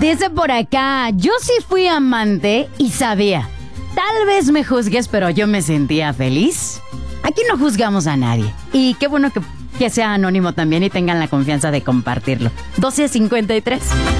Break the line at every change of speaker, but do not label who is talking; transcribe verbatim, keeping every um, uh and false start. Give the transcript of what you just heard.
Dice por acá, yo sí fui amante y sabía. Tal vez me juzgues, pero yo me sentía feliz. Aquí no juzgamos a nadie. Y qué bueno que, que sea anónimo también y tengan la confianza de compartirlo. doce cincuenta y tres.